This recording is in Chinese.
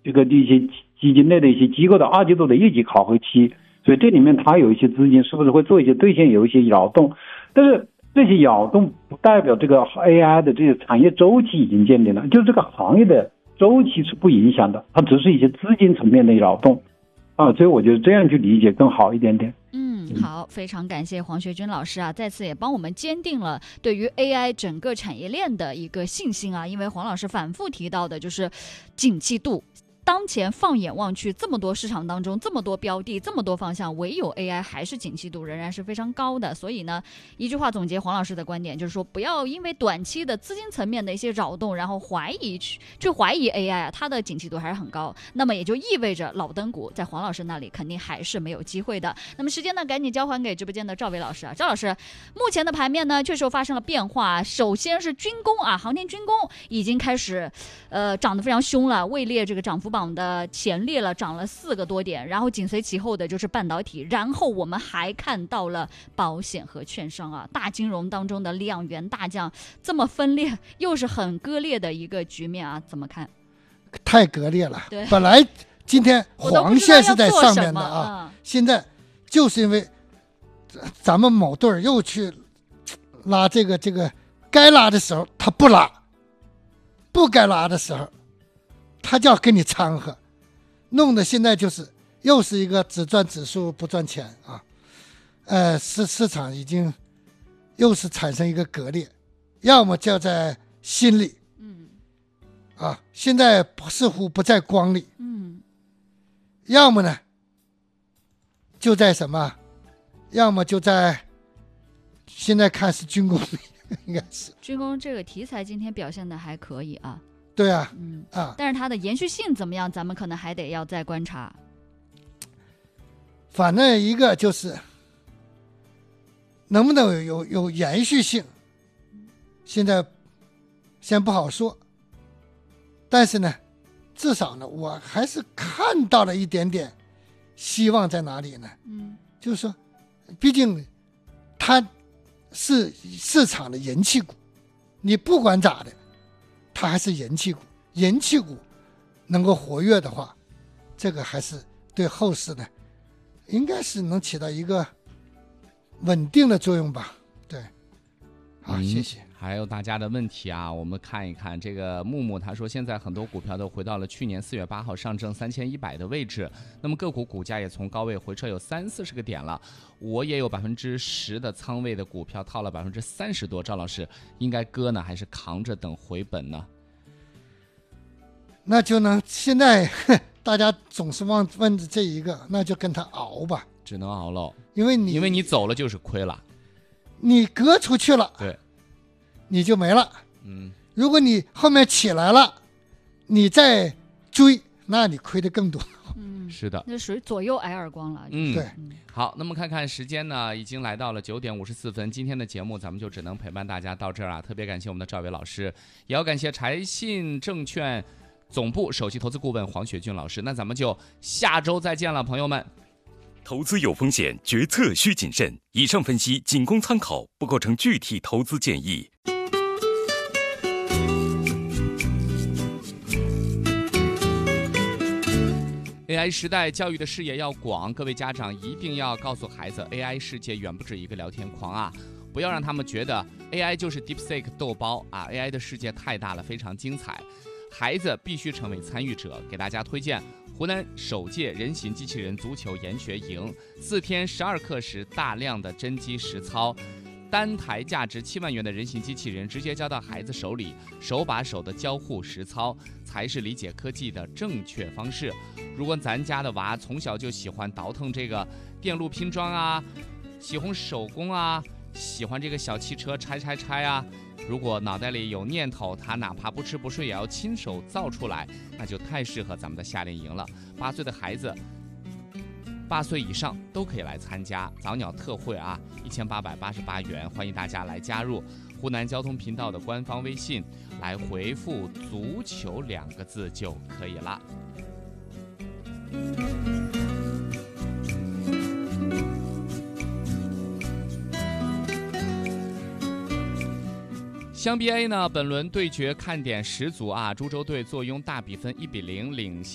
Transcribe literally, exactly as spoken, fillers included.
这个一些基金类的一些机构的二季度的业绩考核期，所以这里面它有一些资金是不是会做一些兑现，有一些扰动，但是这些扰动不代表这个 A I 的这个产业周期已经建立了，就是这个行业的周期是不影响的，它只是一些资金层面的扰动啊，所以我觉得这样去理解更好一点点。 嗯，好，非常感谢黄学军老师啊，再次也帮我们坚定了对于 A I 整个产业链的一个信心啊，因为黄老师反复提到的就是景气度。当前放眼望去，这么多市场当中，这么多标的，这么多方向，唯有 A I 还是景气度仍然是非常高的。所以呢，一句话总结黄老师的观点，就是说不要因为短期的资金层面的一些扰动，然后怀疑去去怀疑 A I 啊，它的景气度还是很高。那么也就意味着老登股在黄老师那里肯定还是没有机会的。那么时间呢，赶紧交还给直播间的赵伟老师啊，赵老师，目前的盘面呢确实发生了变化。首先是军工啊，航天军工已经开始呃涨得非常凶了，位列这个涨幅榜的前列了，涨了四个多点，然后紧随其后的就是半导体，然后我们还看到了保险和券商啊，大金融当中的两员大将，这么分裂又是很割裂的一个局面啊，怎么看？ 太割裂了。 对， 本来今天黄线是在上面的嗯、 啊，现在就是因为咱们某队又去拉这个这个，该拉的时候他不拉，不该拉的时候他就要跟你掺和，弄得现在就是又是一个只赚指数不赚钱啊，呃，市市场已经又是产生一个割裂，要么就在心里， 嗯， 啊，现在似乎不在光里， 嗯， 要么呢就在什么，要么就在现在看是军工里，应该是军工这个题材今天表现的还可以啊。 对啊， 嗯啊， 但是它的延续性怎么样，咱们可能还得要再观察。 反正一个就是能不能有有有延续性，现在先不好说。但是呢，至少呢，我还是看到了一点点希望在哪里呢？ 嗯， 就是说，毕竟它是市场的人气股，你不管咋的。它还是人气股，人气股能够活跃的话，这个还是对后市呢，应该是能起到一个稳定的作用吧。对，好， 嗯、 谢谢。 还有大家的问题啊，我们看一看这个木木他说，现在很多股票都回到了去年四月八号上证三千一百的位置，那么个股股价也从高位回撤有三四十个点了。我也有百分之十的仓位的股票套了百分之三十多，赵老师应该割呢，还是扛着等回本呢？ 那就能现在大家总是忘问这一个，那就跟他熬吧， 只能熬喽， 因为你因为你走了就是亏了， 你割出去了， 对， 你就没了。 嗯， 如果你后面起来了，你再追，那你亏的更多。 嗯， 是的， 那属于左右挨耳光了。 嗯， 对。 好，那么看看时间呢，已经来到了九点五十四分。今天的节目咱们就只能陪伴大家到这儿啊，特别感谢我们的赵伟老师，也要感谢财信证券总部首席投资顾问黄雪俊老师。那咱们就下周再见了，朋友们。 投资有风险，决策需谨慎。以上分析仅供参考，不构成具体投资建议。 A I 时代，教育的视野要广，各位家长一定要告诉孩子 A I 世界远不止一个聊天框啊，不要让他们觉得 A I 就是 DeepSeek 豆包啊 ，A I 的世界太大了，非常精彩，孩子必须成为参与者。给大家推荐湖南首届人形机器人足球研学营，四天十二课时大量的真机实操，单台价值七万元的人形机器人直接交到孩子手里，手把手的交互实操才是理解科技的正确方式。如果咱家的娃从小就喜欢倒腾这个电路拼装啊，喜欢手工啊，喜欢这个小汽车拆拆拆啊，如果脑袋里有念头，他哪怕不吃不睡也要亲手造出来，那就太适合咱们的夏令营了。八岁的孩子八岁以上都可以来参加早鸟特惠啊，一千八百八十八元，欢迎大家来加入湖南交通频道的官方微信，来回复足球两个字就可以了。湘 B A 呢，本轮对决看点十足啊，株洲队坐拥大比分一比零领先。